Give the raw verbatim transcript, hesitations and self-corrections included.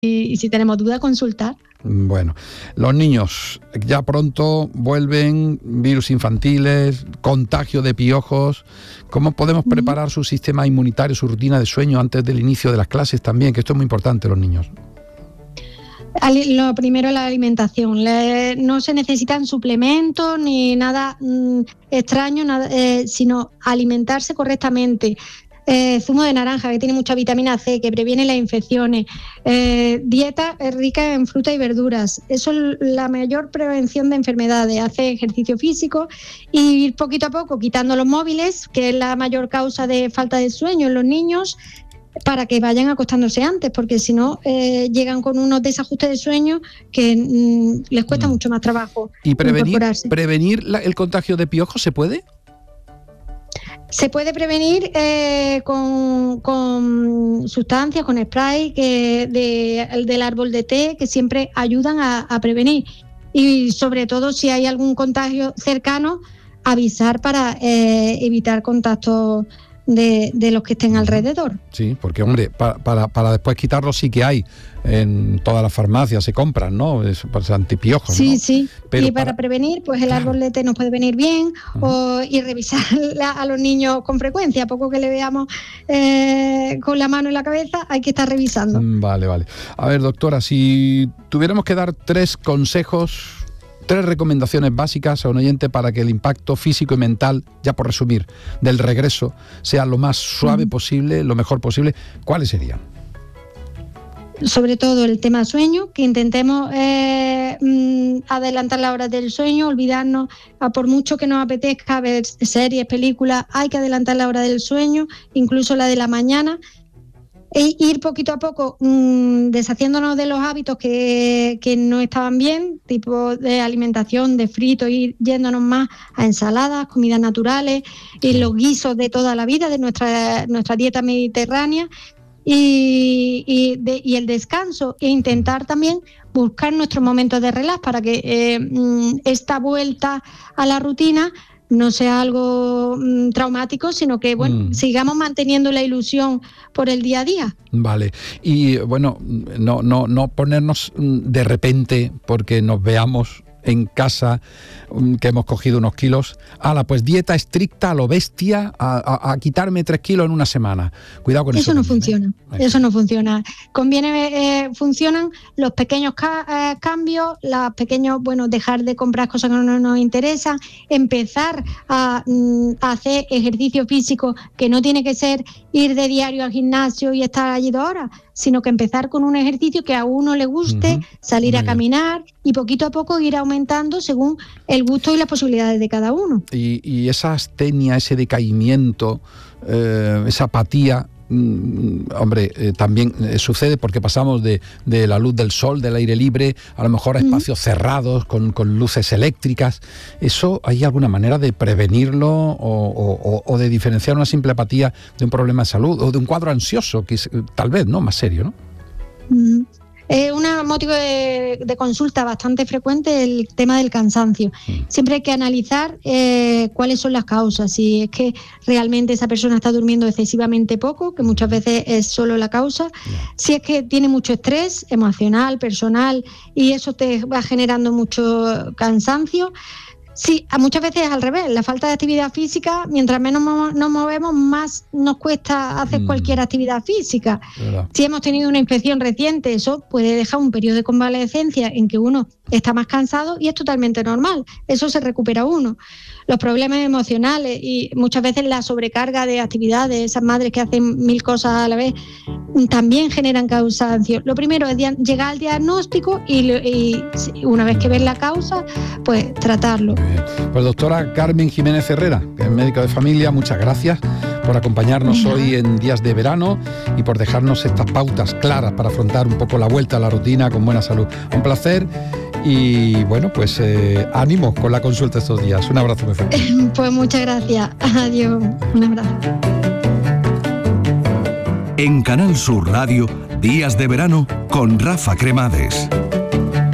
y si tenemos duda, consultar. Bueno, los niños ya pronto vuelven, virus infantiles, contagio de piojos. ¿Cómo podemos preparar su sistema inmunitario, su rutina de sueño antes del inicio de las clases también? Que esto es muy importante, los niños. Lo primero es la alimentación. Le, no se necesitan suplementos ni nada mmm, extraño, nada, eh, sino alimentarse correctamente. Eh, zumo de naranja, que tiene mucha vitamina C, que previene las infecciones, eh, dieta rica en fruta y verduras. Eso es la mayor prevención de enfermedades. Hacer ejercicio físico y ir poquito a poco quitando los móviles, que es la mayor causa de falta de sueño en los niños, para que vayan acostándose antes, porque si no eh, llegan con unos desajustes de sueño que mmm, les cuesta mm. mucho más trabajo. ¿Y prevenir, prevenir la, el contagio de piojos se puede? Se puede prevenir eh, con, con sustancias, con spray que de, del árbol de té, que siempre ayudan a, a prevenir. Y sobre todo, si hay algún contagio cercano, avisar para eh, evitar contactos de, de los que estén alrededor. Sí, porque hombre, para, para, para después quitarlo sí que hay. En todas las farmacias se compran, ¿no? Es, pues, antipiojos, sí, ¿no? Sí, Pero y para, para prevenir, pues el claro. árbol de té nos puede venir bien, uh-huh. o, y revisar la, a los niños con frecuencia. A poco que le veamos eh, con la mano en la cabeza, hay que estar revisando. Vale, vale. A ver, doctora, si tuviéramos que dar tres consejos, tres recomendaciones básicas a un oyente para que el impacto físico y mental, ya por resumir, del regreso sea lo más suave uh-huh. posible, lo mejor posible, ¿cuáles serían? Sobre todo el tema sueño, que intentemos eh, mmm, adelantar la hora del sueño, olvidarnos, a por mucho que nos apetezca ver series, películas, hay que adelantar la hora del sueño, incluso la de la mañana, e ir poquito a poco mmm, deshaciéndonos de los hábitos que, que no estaban bien, tipo de alimentación, de frito, ir yéndonos más a ensaladas, comidas naturales, y los guisos de toda la vida, de nuestra, nuestra dieta mediterránea. Y, y, de, y el descanso, e intentar también buscar nuestros momentos de relax para que eh, esta vuelta a la rutina no sea algo mm, traumático, sino que bueno mm. sigamos manteniendo la ilusión por el día a día. Vale, y bueno, no, no, no ponernos de repente porque nos veamos en casa, que hemos cogido unos kilos, ala, pues dieta estricta a lo bestia, a, a, a quitarme tres kilos en una semana. Cuidado con eso. Eso no también, funciona, ¿eh? Eso no funciona. Conviene, eh, funcionan los pequeños ca- eh, cambios, los pequeños, bueno, dejar de comprar cosas que no nos interesan, empezar a, mm, a hacer ejercicio físico, que no tiene que ser ir de diario al gimnasio y estar allí dos horas, sino que empezar con un ejercicio que a uno le guste, uh-huh. salir Muy a caminar bien. Y poquito a poco ir aumentando según el gusto y las posibilidades de cada uno. Y, y esa astenia, ese decaimiento, eh, esa apatía, mmm, hombre, eh, también eh, sucede porque pasamos de, de la luz del sol, del aire libre, a lo mejor a espacios uh-huh. cerrados, con, con luces eléctricas. ¿Eso hay alguna manera de prevenirlo o, o, o de diferenciar una simple apatía de un problema de salud o de un cuadro ansioso, que es, tal vez, ¿no? Más serio, ¿no? Uh-huh. Es un motivo de, de consulta bastante frecuente el tema del cansancio. Siempre hay que analizar eh, cuáles son las causas. Si es que realmente esa persona está durmiendo excesivamente poco, que muchas veces es solo la causa. Si es que tiene mucho estrés emocional, personal, y eso te va generando mucho cansancio. Sí, muchas veces es al revés. La falta de actividad física, mientras menos nos movemos, más nos cuesta hacer mm. cualquier actividad física. ¿Verdad? Si hemos tenido una infección reciente, eso puede dejar un periodo de convalecencia en que uno está más cansado y es totalmente normal. Eso se recupera uno. Los problemas emocionales y muchas veces la sobrecarga de actividades, esas madres que hacen mil cosas a la vez, también generan cansancio. Lo primero es dia- llegar al diagnóstico y, y una vez que ves la causa, pues tratarlo. Pues doctora Carmen Jiménez Herrera, que es médico de familia, muchas gracias por acompañarnos Hola. hoy en Días de Verano y por dejarnos estas pautas claras para afrontar un poco la vuelta a la rutina con buena salud. Un placer y bueno, pues eh, ánimo con la consulta estos días. Un abrazo muy fuerte. Pues muchas gracias. Adiós. Un abrazo. En Canal Sur Radio, Días de Verano con Rafa Cremades.